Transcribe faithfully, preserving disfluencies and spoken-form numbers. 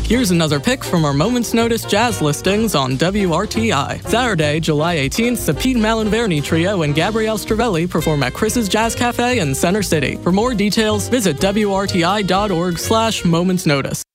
Here's another pick from our Moment's Notice jazz listings on W R T I. Saturday, July eighteenth, the Pete Malinverni Trio and Gabrielle Stravelli perform at Chris's Jazz Cafe in Center City. For more details, visit W R T I dot org slash Moment's Notice.